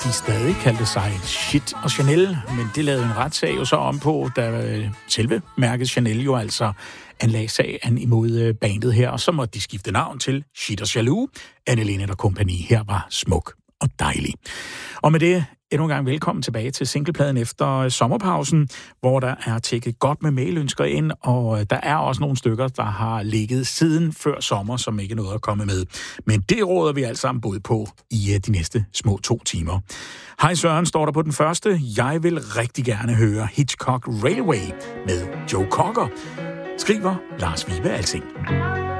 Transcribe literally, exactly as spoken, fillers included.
de stadig kaldte sig Shit og Chanel, men det lavede en retssag jo så om på, da selve mærket Chanel jo altså anlagde sagen imod bandet her, og så måtte de skifte navn til Shit og Jaloux. Anne Linnet og kompagni her var smuk og dejlig. Og med det endnu en gang velkommen tilbage til singlepladen efter sommerpausen, hvor der er tjekket godt med mailønsker ind, og der er også nogle stykker, der har ligget siden før sommer, som ikke er noget at komme med. Men det råder vi alle sammen både på i de næste små to timer. Hej Søren står der på den første. Jeg vil rigtig gerne høre Hitchcock Railway med Joe Cocker, skriver Lars Vibe Alsing.